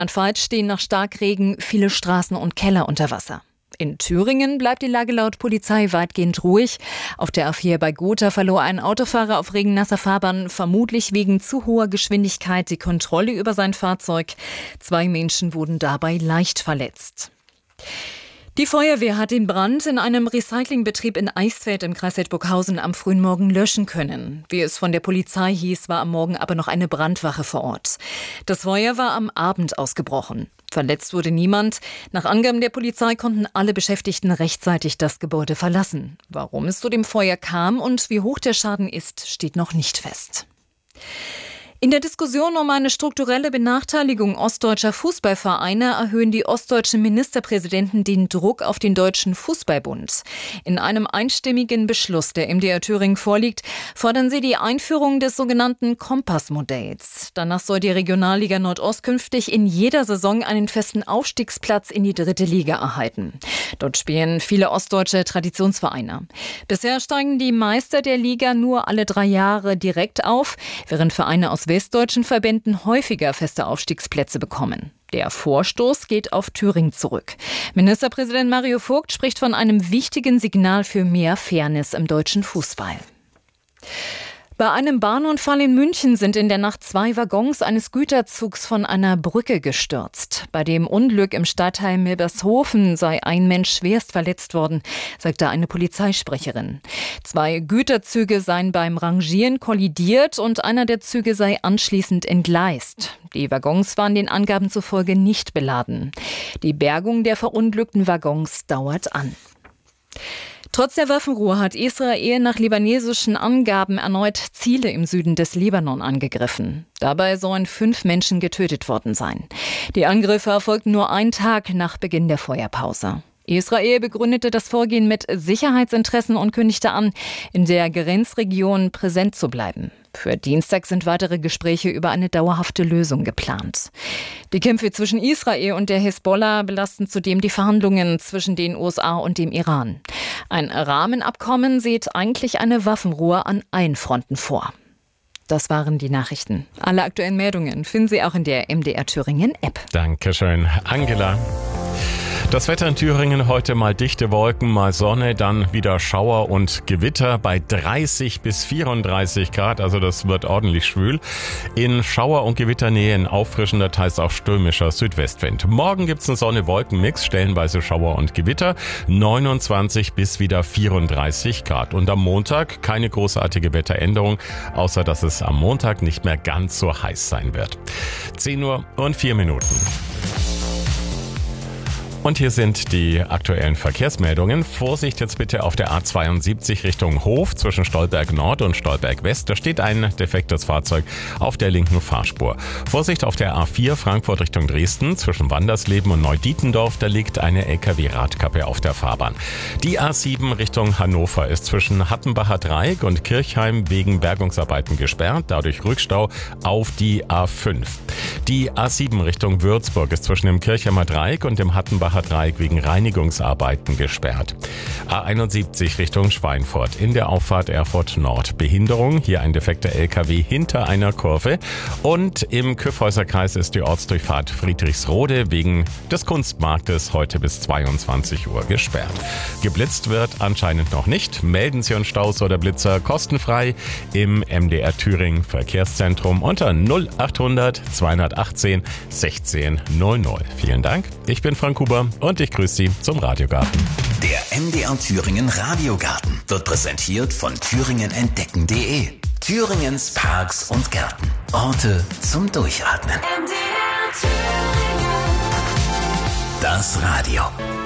Rheinland-Pfalz stehen nach Starkregen viele Straßen und Keller unter Wasser. In Thüringen bleibt die Lage laut Polizei weitgehend ruhig. Auf der A4 bei Gotha verlor ein Autofahrer auf regennasser Fahrbahn vermutlich wegen zu hoher Geschwindigkeit die Kontrolle über sein Fahrzeug. 2 Menschen wurden dabei leicht verletzt. Die Feuerwehr hat den Brand in einem Recyclingbetrieb in Eisfeld im Kreis Hildburghausen am frühen Morgen löschen können. Wie es von der Polizei hieß, war am Morgen aber noch eine Brandwache vor Ort. Das Feuer war am Abend ausgebrochen. Verletzt wurde niemand. Nach Angaben der Polizei konnten alle Beschäftigten rechtzeitig das Gebäude verlassen. Warum es zu dem Feuer kam und wie hoch der Schaden ist, steht noch nicht fest. In der Diskussion um eine strukturelle Benachteiligung ostdeutscher Fußballvereine erhöhen die ostdeutschen Ministerpräsidenten den Druck auf den Deutschen Fußballbund. In einem einstimmigen Beschluss, der MDR Thüringen vorliegt, fordern sie die Einführung des sogenannten Kompassmodells. Danach soll die Regionalliga Nordost künftig in jeder Saison einen festen Aufstiegsplatz in die 3. Liga erhalten. Dort spielen viele ostdeutsche Traditionsvereine. Bisher steigen die Meister der Liga nur alle 3 Jahre direkt auf, während Vereine aus westdeutschen Verbänden häufiger feste Aufstiegsplätze bekommen. Der Vorstoß geht auf Thüringen zurück. Ministerpräsident Mario Vogt spricht von einem wichtigen Signal für mehr Fairness im deutschen Fußball. Bei einem Bahnunfall in München sind in der Nacht 2 Waggons eines Güterzugs von einer Brücke gestürzt. Bei dem Unglück im Stadtteil Milbershofen sei ein Mensch schwerst verletzt worden, sagte eine Polizeisprecherin. 2 Güterzüge seien beim Rangieren kollidiert und einer der Züge sei anschließend entgleist. Die Waggons waren den Angaben zufolge nicht beladen. Die Bergung der verunglückten Waggons dauert an. Trotz der Waffenruhe hat Israel nach libanesischen Angaben erneut Ziele im Süden des Libanon angegriffen. Dabei sollen 5 Menschen getötet worden sein. Die Angriffe erfolgten nur einen Tag nach Beginn der Feuerpause. Israel begründete das Vorgehen mit Sicherheitsinteressen und kündigte an, in der Grenzregion präsent zu bleiben. Für Dienstag sind weitere Gespräche über eine dauerhafte Lösung geplant. Die Kämpfe zwischen Israel und der Hisbollah belasten zudem die Verhandlungen zwischen den USA und dem Iran. Ein Rahmenabkommen sieht eigentlich eine Waffenruhe an allen Fronten vor. Das waren die Nachrichten. Alle aktuellen Meldungen finden Sie auch in der MDR Thüringen App. Dankeschön, Angela. Das Wetter in Thüringen heute mal dichte Wolken, mal Sonne, dann wieder Schauer und Gewitter bei 30 bis 34 Grad, also das wird ordentlich schwül. In Schauer- und Gewitternähe ein auffrischender, teils auch stürmischer Südwestwind. Morgen gibt's einen Sonne-Wolken-Mix, stellenweise Schauer und Gewitter, 29 bis wieder 34 Grad. Und am Montag keine großartige Wetteränderung, außer dass es am Montag nicht mehr ganz so heiß sein wird. 10 Uhr und 4 Minuten. Und hier sind die aktuellen Verkehrsmeldungen. Vorsicht jetzt bitte auf der A72 Richtung Hof zwischen Stolberg Nord und Stolberg West. Da steht ein defektes Fahrzeug auf der linken Fahrspur. Vorsicht auf der A4 Frankfurt Richtung Dresden zwischen Wandersleben und Neudietendorf. Da liegt eine LKW-Radkappe auf der Fahrbahn. Die A7 Richtung Hannover ist zwischen Hattenbacher Dreieck und Kirchheim wegen Bergungsarbeiten gesperrt. Dadurch Rückstau auf die A5. Die A7 Richtung Würzburg ist zwischen dem Kirchheimer Dreieck und dem Hattenbacher Dreieck wegen Reinigungsarbeiten gesperrt. A71 Richtung Schweinfurt in der Auffahrt Erfurt Nord. Behinderung, hier ein defekter LKW hinter einer Kurve. Und im Kyffhäuserkreis ist die Ortsdurchfahrt Friedrichsrode wegen des Kunstmarktes heute bis 22 Uhr gesperrt. Geblitzt wird anscheinend noch nicht. Melden Sie uns Staus oder Blitzer kostenfrei im MDR Thüringen Verkehrszentrum unter 0800 218 1600. Vielen Dank. Ich bin Frank Huber und ich grüße Sie zum Radiogarten. Der MDR Thüringen Radiogarten wird präsentiert von thüringenentdecken.de. Thüringens Parks und Gärten. Orte zum Durchatmen. MDR Thüringen. Das Radio.